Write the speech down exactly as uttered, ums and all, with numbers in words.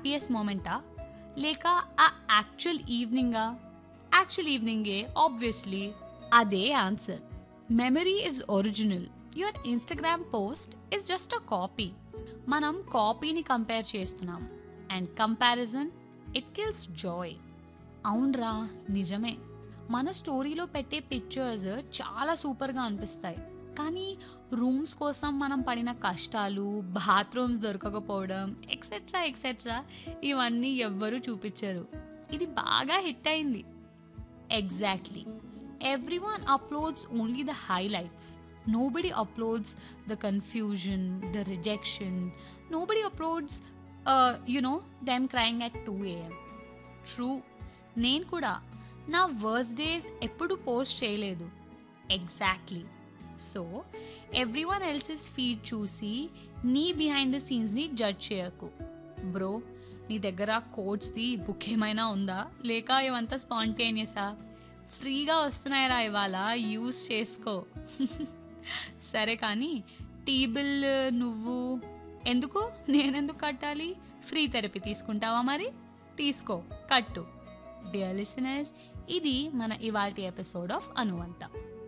Happiest మూమెంటా, లేక ఆ actual ఈవినింగా? Actual ఈవినింగే obviously. అదే answer. Memory is original, your Instagram post is just a copy. మనం కాపీని కంపేర్ చేస్తున్నాం, and comparison it kills Joy. అవునరా, నిజమే. మన స్టోరీలో పెట్టే పిక్చర్స్ చాలా సూపర్గా అనిపిస్తాయి, కానీ రూమ్స్ కోసం మనం పడిన కష్టాలు, బాత్రూమ్స్ దొరకకపోవడం, ఎక్సెట్రా ఎక్సెట్రా ఇవన్నీ ఎవ్వరూ చూపించరు. ఇది బాగా హిట్ అయింది. Exactly. Everyone uploads only the highlights. Nobody uploads the confusion, the rejection. Nobody uploads, uh, you know, them crying at two a.m. True. నేను కూడా నా వర్స్ట్ డేస్ ఎప్పుడు పోస్ట్ చేయలేదు. Exactly. So everyone else's feed చూసి నీ behind the సీన్స్ని judge చేయకు bro. నీ దగ్గర కోడ్స్ది బుక్ ఏమైనా ఉందా, లేక ఇవంతా స్పాంటేనియసా? ఫ్రీగా వస్తున్నాయిరా ఇవాళ, యూస్ చేసుకో. సరే కానీ టీ బిల్ నువ్వు ఎందుకు, నేనెందుకు కట్టాలి? ఫ్రీ థెరపీ తీసుకుంటావా మరి? తీసుకో, కట్టు. డియర్ లిసనర్స్, ఇది మన ఇవాల్టి ఎపిసోడ్ ఆఫ్ అనువంత.